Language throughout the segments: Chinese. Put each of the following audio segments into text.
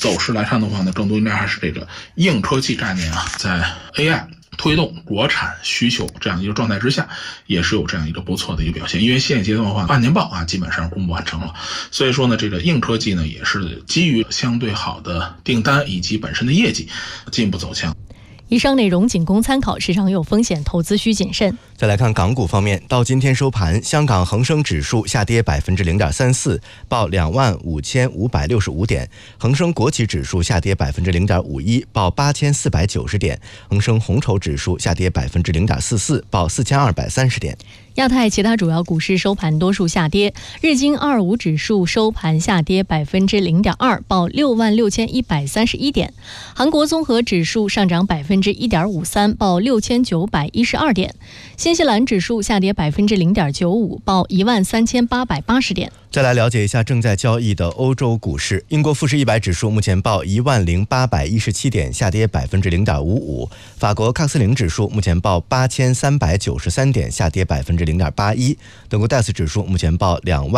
走势来看的话呢，更多应该还是这个硬科技概念啊，在 AI推动国产需求这样一个状态之下，也是有这样一个不错的一个表现。因为现阶段的话，半年报啊基本上公布完成了，所以说呢，这个硬科技呢也是基于相对好的订单以及本身的业绩进一步走强。 以上内容仅供参考，市场有风险，投资需谨慎。 再来看港股方面，到今天收盘，香港恒生指数下跌 0.34%， 报25,565点；恒生国企指数下跌 0.51%， 报8,490点；恒生红筹指数下跌 0.44%， 报4,230点。 亚太其他主要股市收盘多数下跌，日经225指数收盘下跌 0.2%， 报66,131点；韩国综合指数上涨 1.53%， 报6,912点；新西兰指数下跌 0.95%， 报13,880点。 再来了解一下正在交易的欧洲股市。英国富时100指数目前报10,817点，下跌 0.55%； 法国喀斯林指数目前报8,393点，下跌 0.81%； 德国戴斯指数目前报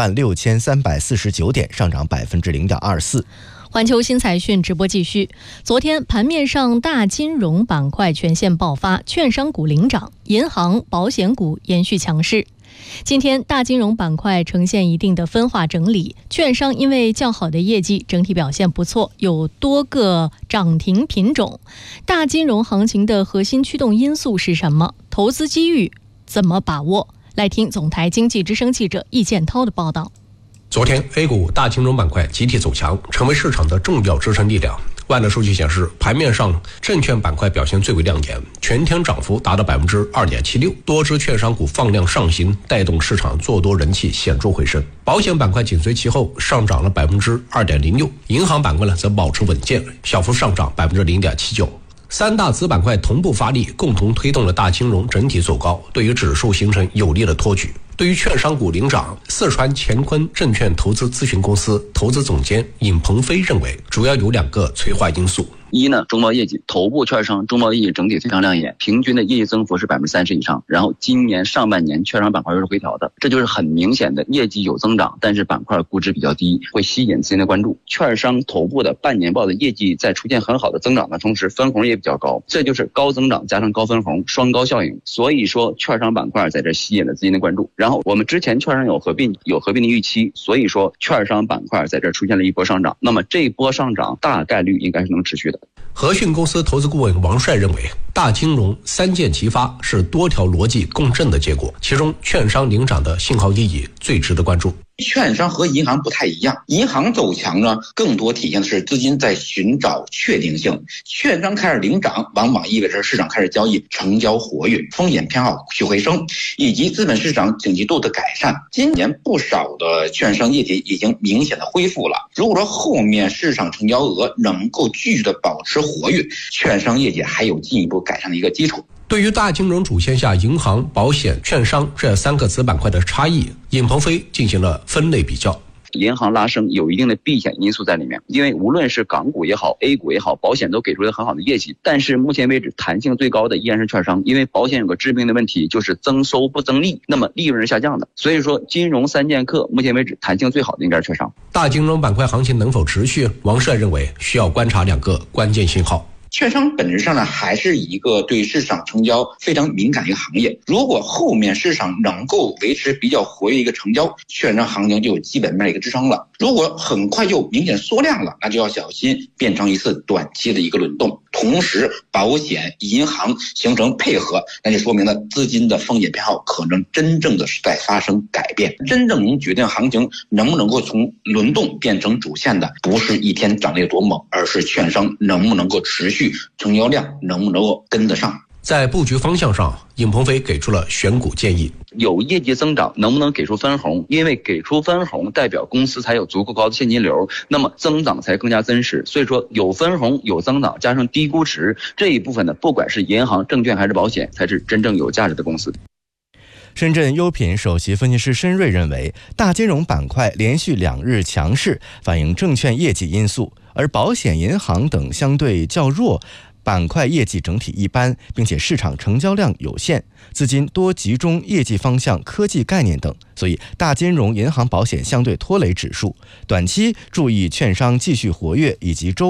26,349点，上涨 0.24%。 环球新财讯直播继续。昨天盘面上大金融板块全线爆发，券商股领涨，银行、保险股延续强势。今天大金融板块呈现一定的分化整理，券商因为较好的业绩整体表现不错，有多个涨停品种。大金融行情的核心驱动因素是什么？投资机遇怎么把握？来听总台经济之声记者易建涛的报道。 昨天 A 股大金融板块集体走强，成为市场的重要支撑力量。万德数据显示，盘面上证券板块表现最为亮眼，全天涨幅达到 2.76%， 多只券商股放量上行，带动市场做多人气显著回升。保险板块紧随其后，上涨了 2.06%， 银行板块呢则保持稳健，小幅上涨 0.79%。三大子板块同步发力，共同推动了大金融整体走高，对于指数形成有力的托举。对于券商股领涨，四川乾坤证券投资咨询公司投资总监尹鹏飞认为，主要有2个催化因素。 一呢，中报业绩，头部券商中报业绩整体非常亮眼，平均的业绩增幅是 30% 以上。然后今年上半年券商板块又是回调的，这就是很明显的业绩有增长，但是板块估值比较低，会吸引资金的关注。券商头部的半年报的业绩在出现很好的增长的同时，分红也比较高，这就是高增长加上高分红双高效应。所以说券商板块在这吸引了资金的关注。然后我们之前券商有合并的预期，所以说券商板块在这出现了一波上涨，那么这一波上涨大概率应该是能持续的。 和讯公司投资顾问王帅认为，大金融三箭齐发是多条逻辑共振的结果，其中券商领涨的信号意义最值得关注。 券商和银行不太一样，银行走强呢，更多体现的是资金在寻找确定性。券商开始领涨，往往意味着市场开始交易，成交活跃，风险偏好去回升，以及资本市场景气度的改善。今年不少的券商业绩已经明显的恢复了。如果说后面市场成交额能够继续的保持活跃，券商业绩还有进一步改善的一个基础。 对于大金融主线下银行、保险、券商这3个子板块的差异，尹鹏飞进行了分类比较。 银行拉升有一定的避险因素在里面，因为无论是港股也好 A 股也好，保险都给出了很好的业绩，但是目前为止弹性最高的依然是券商，因为保险有个致命的问题，就是增收不增利，那么利润是下降的。所以说金融三剑客目前为止弹性最好的应该是券商。 大金融板块行情能否持续，王帅认为需要观察2个关键信号。 券商本质上呢，还是一个对市场成交非常敏感的一个行业。如果后面市场能够维持比较活跃一个成交，券商行情就有基本面的一个支撑了。如果很快就明显缩量了，那就要小心变成一次短期的一个轮动。同时保险、银行形成配合，那就说明了资金的风险偏好可能真正的是在发生改变。真正能决定行情能不能够从轮动变成主线的，不是一天涨得有多猛，而是券商能不能够持续，成交量能不能够跟得上。 在布局方向上，尹鹏飞给出了选股建议。 有业绩增长，能不能给出分红？因为给出分红代表公司才有足够高的现金流，那么增长才更加真实。所以说有分红、有增长，加上低估值这一部分呢，不管是银行、证券还是保险，才是真正有价值的公司。 深圳优品首席分析师申瑞认为，大金融板块连续2日强势，反映证券业绩因素，而保险、银行等相对较弱，板块业绩整体一般，并且市场成交量有限，资金多集中业绩方向科技概念等，所以大金融、银行、保险相对拖累指数。短期注意券商继续活跃以及周